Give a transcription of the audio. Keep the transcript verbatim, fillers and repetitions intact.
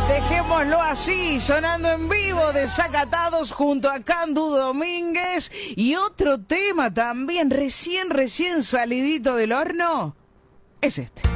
Dejémoslo así, sonando en vivo, Desacatados junto a Candu Domínguez. Y otro tema también recién, recién salidito del horno es este.